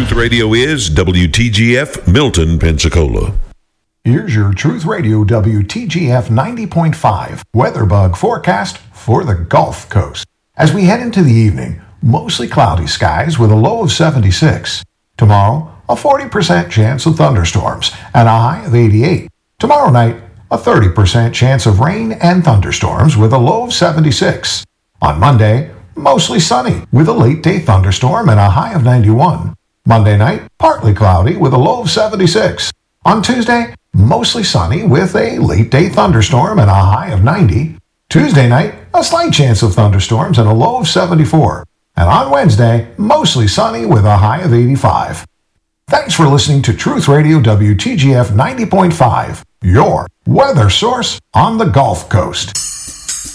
Truth Radio is WTGF Milton, Pensacola. Here's your Truth Radio WTGF 90.5 weatherbug forecast for the Gulf Coast. As we head into the evening, mostly cloudy skies with a low of 76. Tomorrow, a 40% chance of thunderstorms and a high of 88. Tomorrow night, a 30% chance of rain and thunderstorms with a low of 76. On Monday, mostly sunny with a late day thunderstorm and a high of 91. Monday night, partly cloudy with a low of 76. On Tuesday, mostly sunny with a late day thunderstorm and a high of 90. Tuesday night, a slight chance of thunderstorms and a low of 74. And on Wednesday, mostly sunny with a high of 85. Thanks for listening to Truth Radio WTGF 90.5, your weather source on the Gulf Coast.